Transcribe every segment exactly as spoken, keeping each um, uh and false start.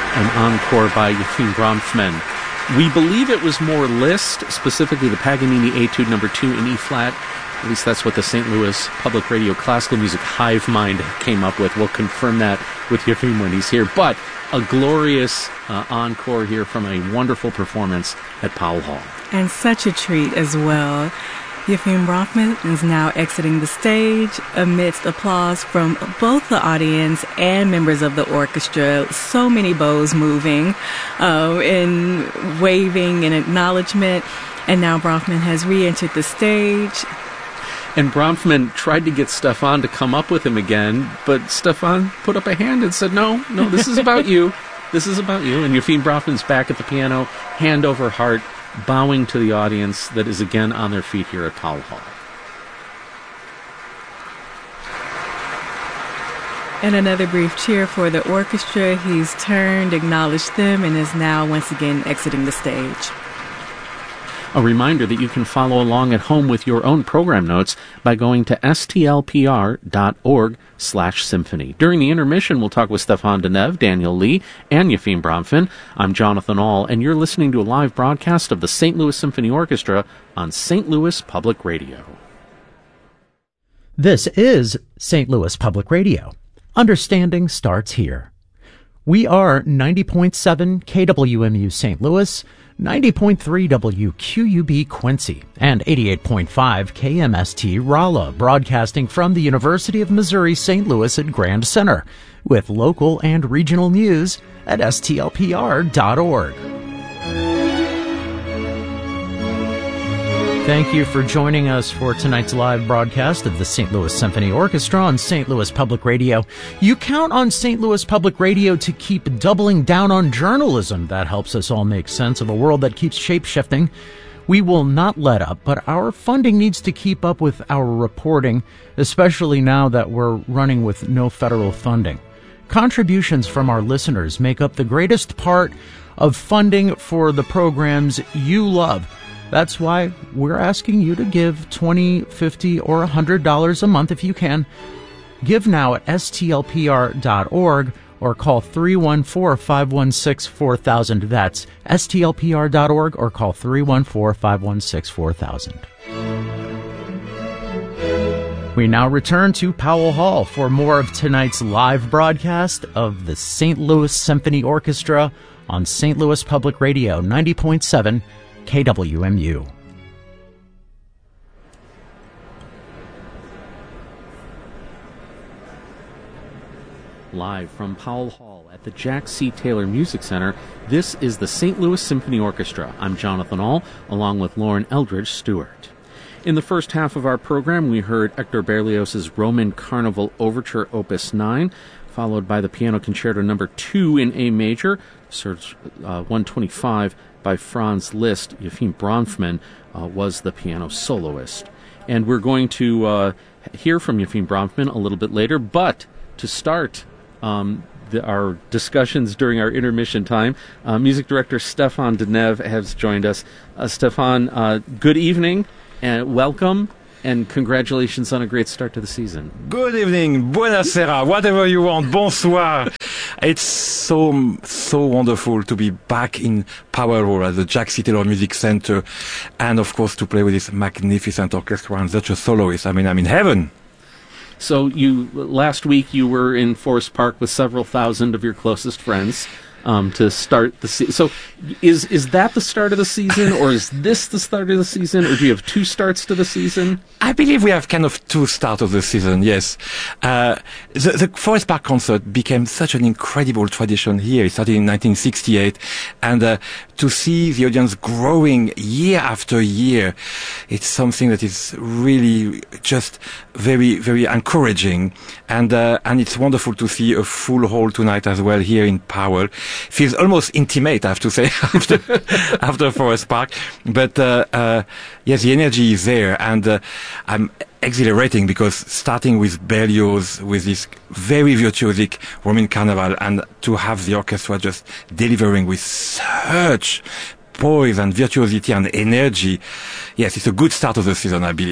an encore by Yefim Bronfman. We believe it was more Liszt, specifically the Paganini Etude number two in E-flat. At least that's what the Saint Louis Public Radio classical music hive mind came up with. We'll confirm that with Yefim when he's here. But a glorious uh, encore here from a wonderful performance at Powell Hall. And such a treat as well. Yefim Bronfman is now exiting the stage amidst applause from both the audience and members of the orchestra. So many bows moving uh, and waving in acknowledgement. And now Bronfman has re-entered the stage. And Bronfman tried to get Stefan to come up with him again, but Stefan put up a hand and said, no, no, this is about you. This is about you. And Yefim Bronfman's back at the piano, hand over heart, bowing to the audience that is again on their feet here at Powell Hall. And another brief cheer for the orchestra. He's turned, acknowledged them, and is now once again exiting the stage. A reminder that you can follow along at home with your own program notes by going to stlpr.org slash symphony. During the intermission, we'll talk with Stefan Denève, Daniel Lee, and Yefim Bronfman. I'm Jonathan Ahl, and you're listening to a live broadcast of the Saint Louis Symphony Orchestra on Saint Louis Public Radio. This is Saint Louis Public Radio. Understanding starts here. We are ninety point seven K W M U Saint Louis, ninety point three W Q U B Quincy, and eighty-eight point five K M S T Rolla, broadcasting from the University of Missouri Saint Louis at Grand Center, with local and regional news at S T L P R dot org. Thank you for joining us for tonight's live broadcast of the Saint Louis Symphony Orchestra on Saint Louis Public Radio. You count on Saint Louis Public Radio to keep doubling down on journalism. That helps us all make sense of a world that keeps shape-shifting. We will not let up, but our funding needs to keep up with our reporting, especially now that we're running with no federal funding. Contributions from our listeners make up the greatest part of funding for the programs you love. That's why we're asking you to give twenty dollars, fifty dollars, or one hundred dollars a month if you can. Give now at S T L P R dot org or call three one four, five one six, four thousand. That's S T L P R dot org or call three one four, five one six, four thousand. We now return to Powell Hall for more of tonight's live broadcast of the Saint Louis Symphony Orchestra on Saint Louis Public Radio, ninety point seven K W M U. Live from Powell Hall at the Jack C. Taylor Music Center, this is the Saint Louis Symphony Orchestra. I'm Jonathan Ahl, along with Lauren Eldridge Stewart. In the first half of our program, we heard Hector Berlioz's Roman Carnival Overture Opus nine, followed by the Piano Concerto number two in A major, Search uh, one twenty-five, by Franz Liszt. Yefim Bronfman uh, was the piano soloist. And we're going to uh, hear from Yefim Bronfman a little bit later, but to start um, the, our discussions during our intermission time, uh, music director Stefan Denève has joined us. Uh, Stefan, uh, good evening and welcome. And congratulations on a great start to the season. Good evening, buonasera, whatever you want, bonsoir. It's so, so wonderful to be back in Powell Hall at the Jack C. Taylor Music Center, and of course to play with this magnificent orchestra and such a soloist. I mean, I'm in heaven. So you, last week you were in Forest Park with several thousand of your closest friends. Um, to start the season. So is is that the start of the season, or is this the start of the season, or do you have two starts to the season? I believe we have kind of two starts of the season, yes. Uh, the, the Forest Park concert became such an incredible tradition here. It started in nineteen sixty-eight, and uh, to see the audience growing year after year, it's something that is really just very, very encouraging. And uh, and it's wonderful to see a full hall tonight as well here in Powell. Feels almost intimate, I have to say, after after Forest Park. But uh, uh, yes, the energy is there, and uh, I'm exhilarating because starting with Berlioz, with this very virtuosic Roman Carnival, and to have the orchestra just delivering with such poise and virtuosity and energy. Yes, it's a good start of the season, I believe.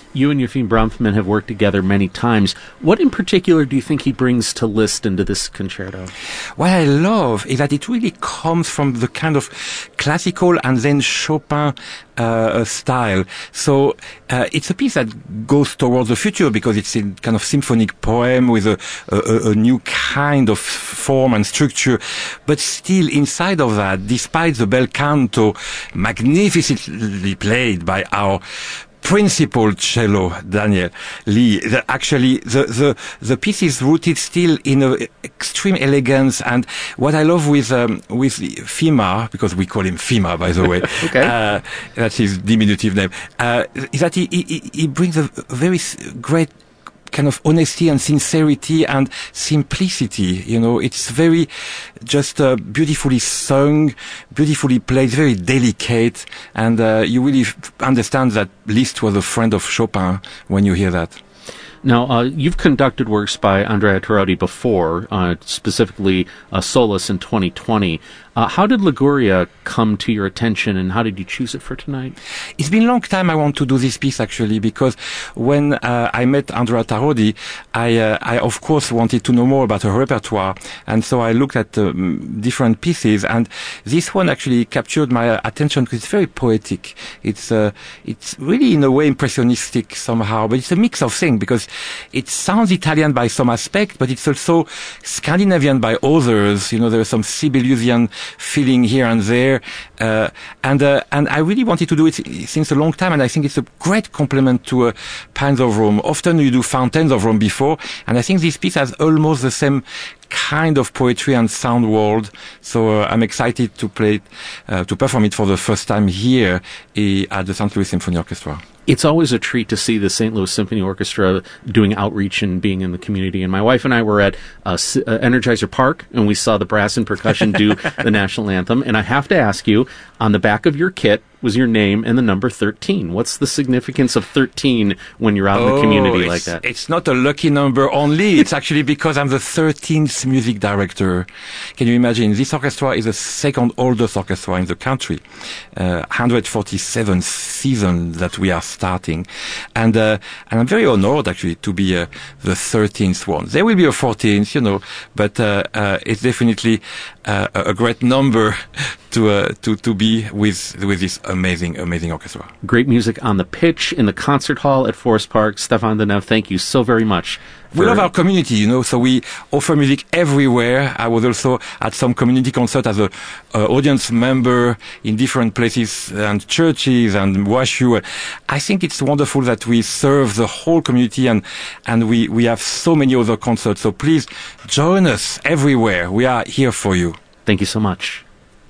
You and Yefim Bronfman have worked together many times. What in particular do you think he brings to Liszt into this concerto? What I love is that it really comes from the kind of classical and then Chopin uh, style. So uh, it's a piece that goes towards the future because it's a kind of symphonic poem with a, a, a new kind of form and structure. But still inside of that, despite the bel canto magnificently played by our principal cello, Daniel Lee, the, actually the, the, the piece is rooted still in a extreme elegance. And what I love with, um, with Fima, because we call him Fima, by the way, okay. uh, that's his diminutive name, uh, is that he, he, he brings a very great kind of honesty and sincerity and simplicity. You know, it's very just uh, beautifully sung, beautifully played, very delicate, and uh, you really f- understand that Liszt was a friend of Chopin when you hear that. Now, uh, you've conducted works by Andrea Tarotti before, uh, specifically uh, Solace in twenty twenty. Uh, how did Liguria come to your attention, and how did you choose it for tonight? It's been a long time I want to do this piece, actually, because when uh, I met Andrea Tarotti, I, uh, I of course wanted to know more about her repertoire, and so I looked at um, different pieces, and this one actually captured my attention because it's very poetic. It's uh, it's really in a way impressionistic somehow, but it's a mix of things because it sounds Italian by some aspect, but it's also Scandinavian by others. You know, there's some Sibeliusian feeling here and there, uh, and uh, and I really wanted to do it since a long time, and I think it's a great complement to uh, Pines of Rome. Often you do Fountains of Rome before, and I think this piece has almost the same kind of poetry and sound world. So uh, I'm excited to play it, uh, to perform it for the first time here uh, at the Saint Louis Symphony Orchestra. It's always a treat to see the Saint Louis Symphony Orchestra doing outreach and being in the community. And my wife and I were at uh, uh, Energizer Park, and we saw the brass and percussion do the national anthem. And I have to ask you, on the back of your kit was your name and the number thirteen. What's the significance of thirteen when you're out oh, in the community like that? It's not a lucky number only. It's actually because I'm the thirteenth music director. Can you imagine? This orchestra is the second oldest orchestra in the country. Uh, one hundred forty-seven seasons that we are starting. And, uh, and I'm very honored actually to be uh, the thirteenth one. There will be a fourteenth, you know, but uh, uh, it's definitely uh, a great number to uh, to to be with with this amazing amazing orchestra. Great music on the pitch in the concert hall at Forest Park. Stéphane Deneuve, thank you so very much. We love our community, you know, so we offer music everywhere. I was also at some community concert as a uh, audience member in different places and churches and WashU. I think it's wonderful that we serve the whole community, and and we we have so many other concerts. So please join us everywhere. We are here for you. Thank you so much.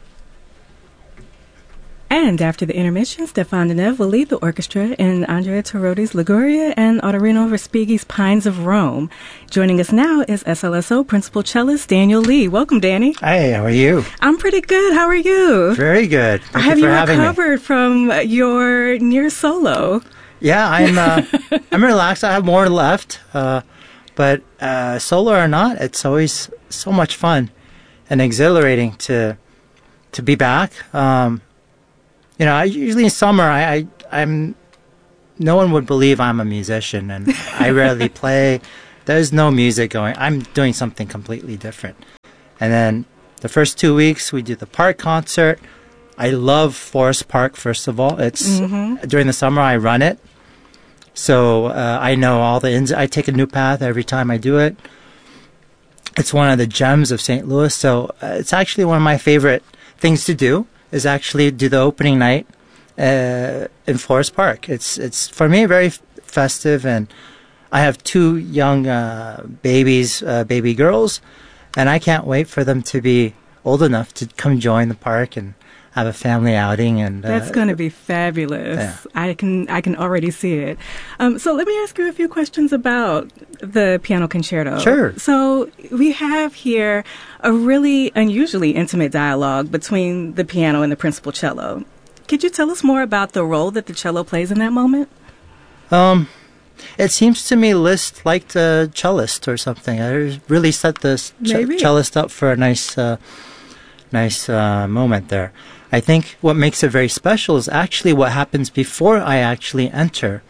And after the intermission, Stéphane Deneuve will lead the orchestra in Andrea Tarotti's Liguria and Ottorino Respighi's Pines of Rome. Joining us now is S L S O Principal Cellist Daniel Lee. Welcome, Danny. Hey, how are you? I'm pretty good. How are you? Very good. Thank Have you for you having recovered me. from your near solo? Yeah, I'm. Uh, I'm relaxed. I have more left, uh, but uh, solo or not, it's always so much fun and exhilarating to to be back. Um, You know, I, usually in summer, I, I, I'm, no one would believe I'm a musician, and I rarely play. There's no music going. I'm doing something completely different. And then the first two weeks, we do the park concert. I love Forest Park, first of all. It's, mm-hmm. During the summer, I run it. So uh, I know all the ins. I take a new path every time I do it. It's one of the gems of Saint Louis. So uh, it's actually one of my favorite things to do. Is actually do the opening night uh, in Forest Park. It's it's for me very f- festive, and I have two young uh, babies, uh, baby girls, and I can't wait for them to be old enough to come join the park and have a family outing. And uh, that's going to be fabulous. Yeah. I can I can already see it. Um, so let me ask you a few questions about the piano concerto. Sure. So we have here a really unusually intimate dialogue between the piano and the principal cello. Could you tell us more about the role that the cello plays in that moment? Um, it seems to me Liszt liked a cellist or something. I really set the ch- cellist up for a nice, uh, nice uh, moment there. I think what makes it very special is actually what happens before I actually enter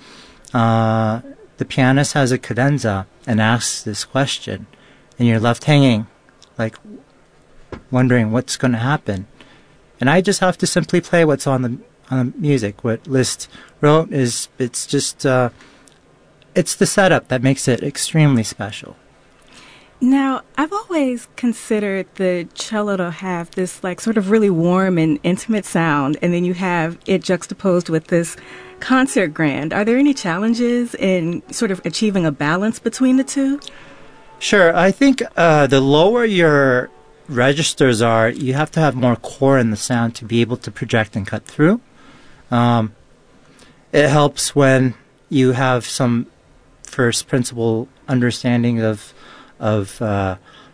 uh, the pianist has a cadenza and asks this question, and you're left hanging, like wondering what's going to happen. And I just have to simply play what's on the on the music. What Liszt wrote is it's just uh, it's the setup that makes it extremely special. Now, I've always considered the cello to have this like sort of really warm and intimate sound, and then you have it juxtaposed with this concert grand. Are there any challenges in sort of achieving a balance between the two? Sure. I think uh, the lower your registers are, you have to have more core in the sound to be able to project and cut through. Um, it helps when you have some first principle understanding of of uh,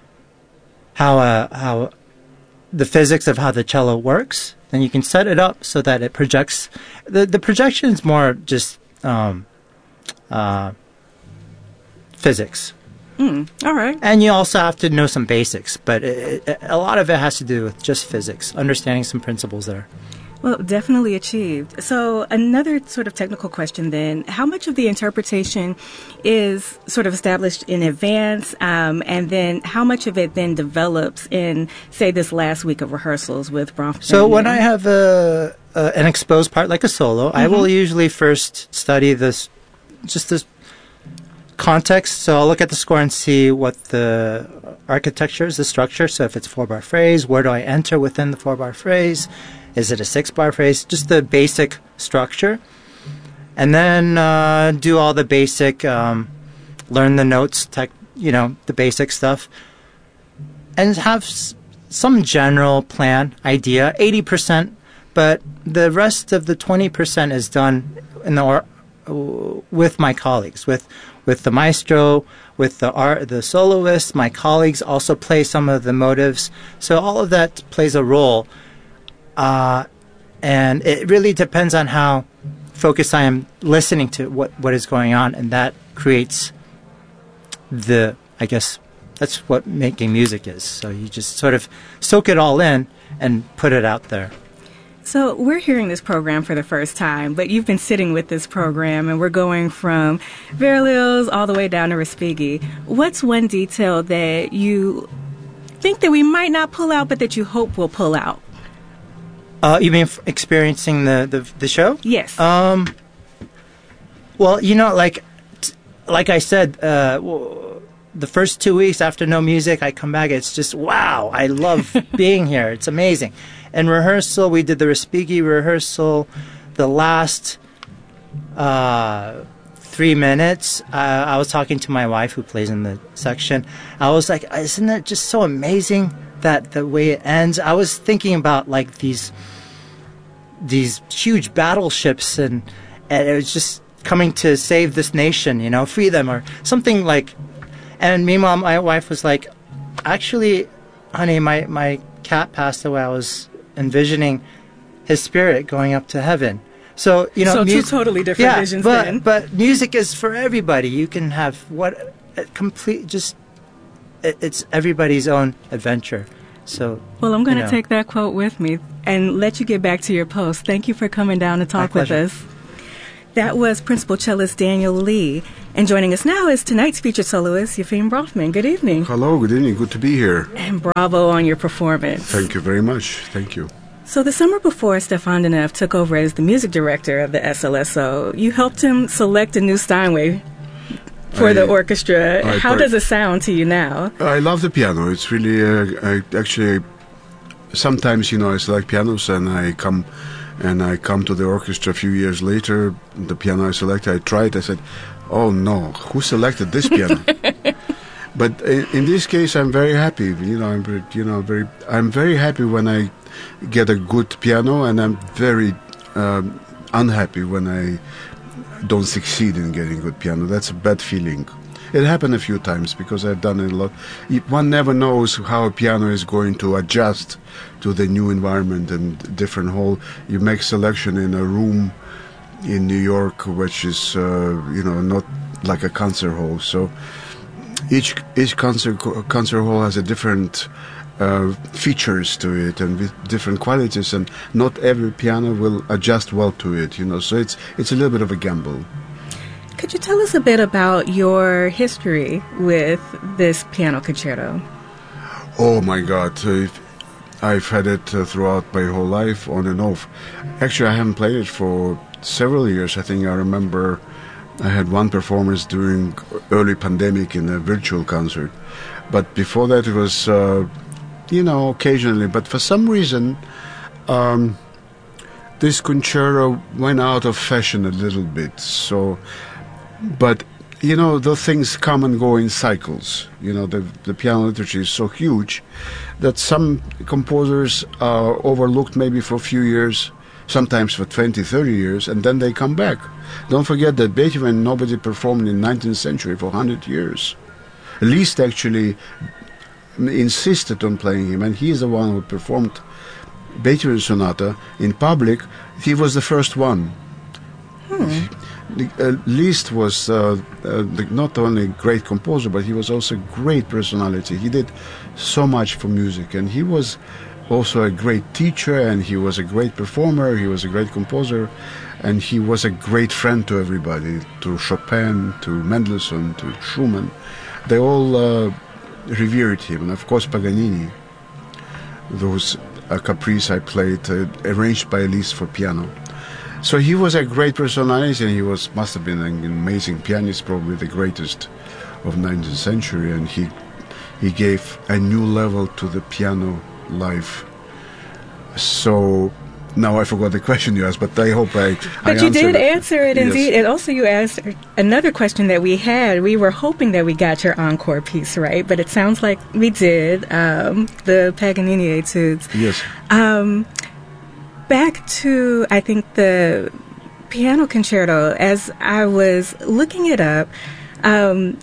how uh, how the physics of how the cello works. Then you can set it up so that it projects. The the projection is more just um, uh, physics. Mm, all right. And you also have to know some basics, but it, it, a lot of it has to do with just physics, understanding some principles there. Well, definitely achieved. So another sort of technical question then, how much of the interpretation is sort of established in advance, um, and then how much of it then develops in, say, this last week of rehearsals with Bronfman? So when I have a, a, an exposed part like a solo, mm-hmm. I will usually first study this, just this context. So I'll look at the score and see what the architecture is, the structure. So if it's four-bar phrase, where do I enter within the four-bar phrase? Is it a six-bar phrase? Just the basic structure. And then uh, do all the basic, um, learn the notes, tech, you know, the basic stuff. And have s- some general plan, idea, eighty percent. But the rest of the twenty percent is done in the or- with my colleagues, with with the maestro, with the art, the soloist. My colleagues also play some of the motives. So all of that plays a role. Uh, and it really depends on how focused I am listening to what, what is going on, and that creates the, I guess, that's what making music is. So you just sort of soak it all in and put it out there. So we're hearing this program for the first time, but you've been sitting with this program, and we're going from Berlioz all the way down to Respighi. What's one detail that you think that we might not pull out, but that you hope we'll pull out? Uh, you mean f- experiencing the, the the show? Yes. Um. Well, you know, like t- like I said, uh, w- the first two weeks after no music, I come back. It's just wow! I love being here. It's amazing. And rehearsal, we did the Respighi rehearsal. The last uh, three minutes, uh, I was talking to my wife who plays in the section. I was like, "Isn't it just so amazing that the way it ends?" I was thinking about like these. these huge battleships, and, and it was just coming to save this nation, you know, free them or something like. And meanwhile, my wife was like, actually, honey, my, my cat passed away. I was envisioning his spirit going up to heaven. So, you know, so mu- two totally different yeah, visions but, then. But music is for everybody. You can have what, a complete, just, it, it's everybody's own adventure. So, well, I'm going to you know. take that quote with me and let you get back to your post. Thank you for coming down to talk with us. That was Principal Cellist Daniel Lee. And joining us now is tonight's featured soloist, Yefim Bronfman. Good evening. Hello, good evening. Good to be here. And bravo on your performance. Thank you very much. Thank you. So the summer before Stefan Deneuve took over as the music director of the S L S O, you helped him select a new Steinway for I, the orchestra. I, How I, does it sound to you now? I love the piano. It's really, uh, I actually, sometimes, you know, I select pianos and I come and I come to the orchestra a few years later, the piano I selected, I tried, I said, oh no, who selected this piano? But in, in this case, I'm very happy. You know, I'm very, you know, very, I'm very happy when I get a good piano, and I'm very um, unhappy when I don't succeed in getting good piano. That's a bad feeling. It happened a few times because I've done it a lot. One never knows how a piano is going to adjust to the new environment and different hall. You make selection in a room in New York, which is uh, you know not like a concert hall. So each each concert concert hall has a different uh, features to it and with different qualities, and not every piano will adjust well to it. You know, so it's it's a little bit of a gamble. could you tell us a bit about your history with this piano concerto? Oh my God, uh, I've had it uh, throughout my whole life, on and off. Actually, I haven't played it for several years. I think I remember I had one performance during early pandemic in a virtual concert. But before that, it was, uh, you know, occasionally. But for some reason, um, this concerto went out of fashion a little bit. So, but, you know, the things come and go in cycles. You know, the, the piano literature is so huge that some composers are overlooked maybe for a few years, sometimes for twenty, thirty years, and then they come back. Don't forget that Beethoven, nobody performed in the nineteenth century for one hundred years. Liszt actually insisted on playing him, and he is the one who performed Beethoven Sonata in public. He was the first one. Hmm. Uh, Liszt was uh, uh, the, not only a great composer, but he was also a great personality. He did so much for music, and he was also a great teacher, and he was a great performer, he was a great composer, and he was a great friend to everybody, to Chopin, to Mendelssohn, to Schumann. They all uh, revered him, and of course Paganini, those uh, Caprice I played, uh, arranged by Liszt for piano. So he was a great personality, and he was must have been an amazing pianist, probably the greatest of nineteenth century, and he he gave a new level to the piano life. So now I forgot the question you asked, but I hope I But I you did it. answer it, Yes. indeed. And also you asked another question that we had. We were hoping that we got your encore piece right, but it sounds like we did, um, the Paganini Etudes. Yes. Um, back to, I think, the piano concerto, as I was looking it up, um,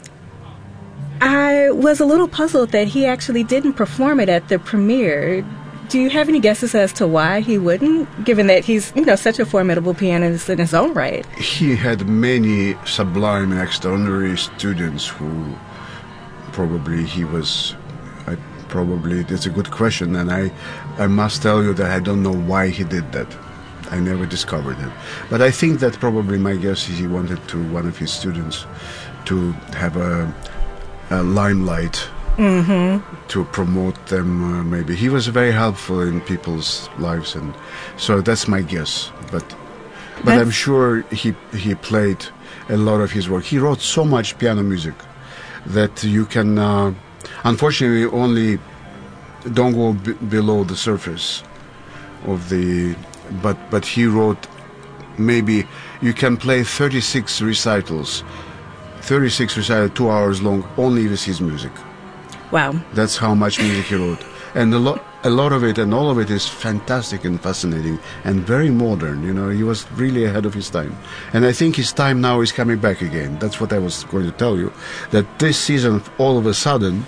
I was a little puzzled that he actually didn't perform it at the premiere. Do you have any guesses as to why he wouldn't, given that he's, you know, such a formidable pianist in his own right? He had many sublime and extraordinary students who probably he was, I probably, it's a good question, and I, I must tell you that I don't know why he did that. I never discovered it. But I think that probably my guess is he wanted to, one of his students, to have a, a limelight. Mm-hmm. To promote them, uh, maybe. He was very helpful in people's lives, and so that's my guess. But but That's- I'm sure he he played a lot of his work. He wrote so much piano music that you can, uh, unfortunately, only don't go b- below the surface of the. But but he wrote, maybe you can play thirty-six recitals, thirty-six recitals, two hours long, only with his music. Wow. That's how much music he wrote. And a lot, a lot of it, and all of it is fantastic and fascinating and very modern. You know, he was really ahead of his time. And I think his time now is coming back again. That's what I was going to tell you. That this season, all of a sudden,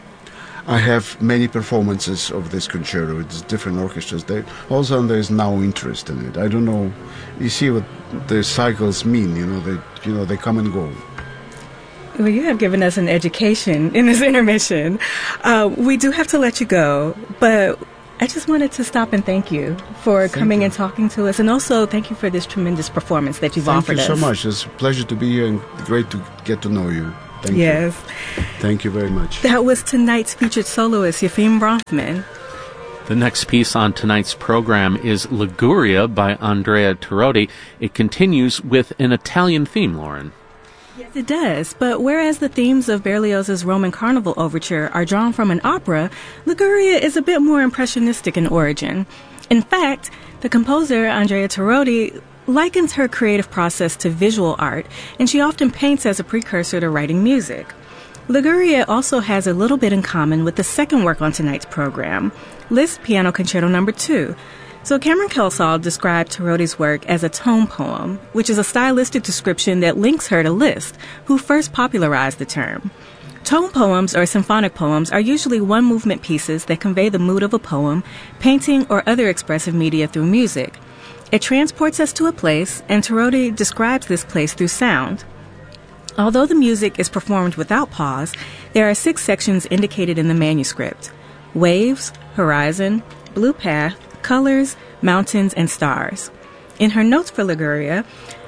I have many performances of this concerto. It's different orchestras. They, all of a sudden, there is now interest in it. I don't know. You see what the cycles mean. You know, they, you know, they come and go. Well, you have given us an education in this intermission. Uh, we do have to let you go, but I just wanted to stop and thank you for Thank coming you. and talking to us, and also thank you for this tremendous performance that you've Thank offered you us. so much. It's a pleasure to be here and great to get to know you. Thank Yes. you. Thank you very much. That was tonight's featured soloist, Yefim Bronfman. The next piece on tonight's program is Liguria by Andrea Turotti. It continues with an Italian theme, Lauren. Yes, it does. But whereas the themes of Berlioz's Roman Carnival overture are drawn from an opera, Liguria is a bit more impressionistic in origin. In fact, the composer, Andrea Turotti, likens her creative process to visual art, and she often paints as a precursor to writing music. Liguria also has a little bit in common with the second work on tonight's program, Liszt Piano Concerto Number two. So Cameron Kelsall described Turotti's work as a tone poem, which is a stylistic description that links her to Liszt, who first popularized the term. Tone poems or symphonic poems are usually one-movement pieces that convey the mood of a poem, painting, or other expressive media through music. It transports us to a place, and Turotti describes this place through sound. Although the music is performed without pause, there are six sections indicated in the manuscript: waves, horizon, blue path, colors, mountains, and stars. In her notes for Liguria,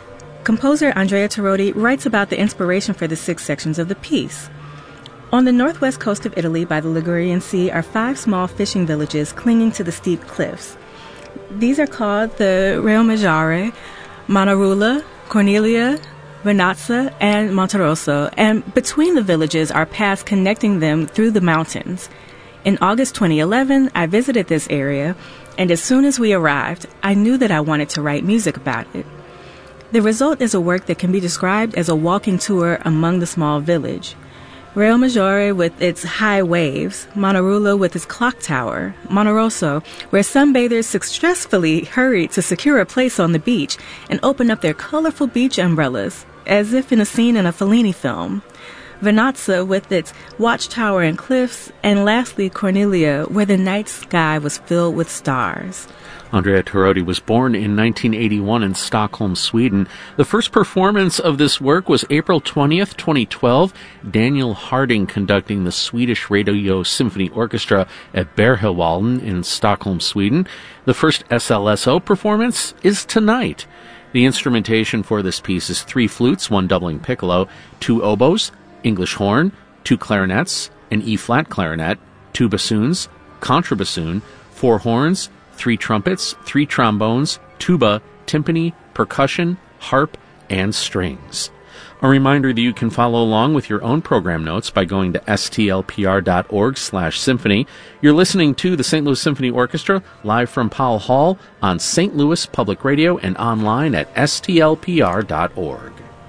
Composer Andrea Tarodi writes about the inspiration for the six sections of the piece. On the northwest coast of Italy by the Ligurian Sea are five small fishing villages clinging to the steep cliffs. These are called the Reomaggiore, Monarula, Cornelia, Vernazza, and Monterosso, and between the villages are paths connecting them through the mountains. In August twenty eleven, I visited this area, and as soon as we arrived, I knew that I wanted to write music about it. The result is a work that can be described as a walking tour among the small village. Reomaggiore with its high waves, Monarula with its clock tower, Monterosso, where sunbathers successfully hurried to secure a place on the beach and open up their colorful beach umbrellas, as if in a scene in a Fellini film, Vernazza with its watchtower and cliffs, and lastly Cornelia, where the night sky was filled with stars. Andrea Tarodi was born in nineteen eighty-one in Stockholm, Sweden. The first performance of this work was April twentieth, twenty twelve, Daniel Harding conducting the Swedish Radio Symphony Orchestra at Bergheden in Stockholm, Sweden. The first S L S O performance is tonight. The instrumentation for this piece is three flutes, one doubling piccolo, two oboes, English horn, two clarinets, an E-flat clarinet, two bassoons, contrabassoon, four horns, three trumpets, three trombones, tuba, timpani, percussion, harp, and strings. A reminder that you can follow along with your own program notes by going to stlpr.org slash symphony. You're listening to the Saint Louis Symphony Orchestra live from Powell Hall on Saint Louis Public Radio and online at s t l p r dot org.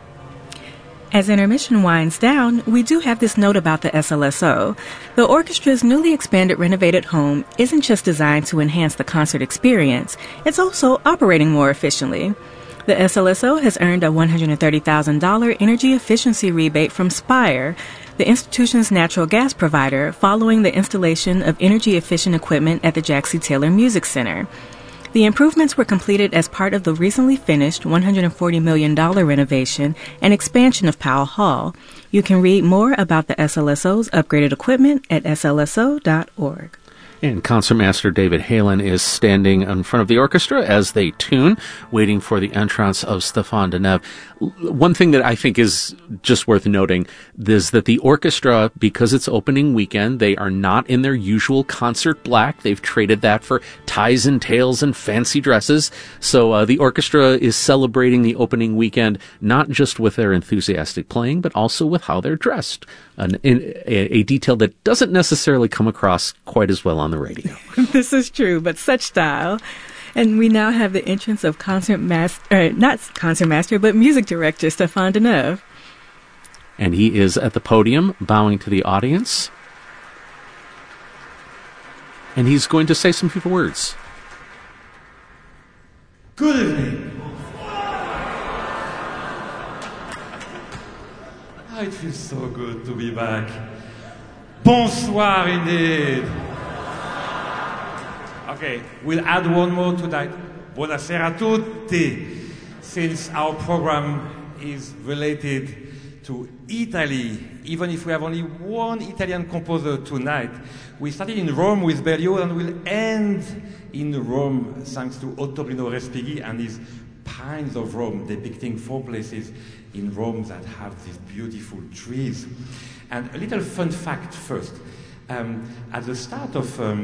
As intermission winds down, we do have this note about the S L S O. The orchestra's newly expanded renovated home isn't just designed to enhance the concert experience, it's also operating more efficiently. The S L S O has earned a one hundred thirty thousand dollars energy efficiency rebate from Spire, the institution's natural gas provider, following the installation of energy-efficient equipment at the Jack C. Taylor Music Center. The improvements were completed as part of the recently finished one hundred forty million dollars renovation and expansion of Powell Hall. You can read more about the S L S O's upgraded equipment at s l s o dot org. And Concertmaster David Halen is standing in front of the orchestra as they tune, waiting for the entrance of Stéphane Deneuve. One thing that I think is just worth noting is that the orchestra, because it's opening weekend, they are not in their usual concert black. They've traded that for ties and tails and fancy dresses. So uh, the orchestra is celebrating the opening weekend not just with their enthusiastic playing, but also with how they're dressed. An, a, a detail that doesn't necessarily come across quite as well on the radio. This is true, but such style. And we now have the entrance of concert master, uh, not concert master, but music director Stéphane Deneuve. And he is at the podium, bowing to the audience. And he's going to say some few words. Good evening. Oh, it feels so good to be back. Bonsoir indeed. Okay, we'll add one more tonight. Buonasera a tutti. Since our program is related to Italy, even if we have only one Italian composer tonight, we started in Rome with Berlioz and we'll end in Rome thanks to Ottorino Respighi and his Pines of Rome, depicting four places in Rome that have these beautiful trees. And a little fun fact first. Um, at the start of um,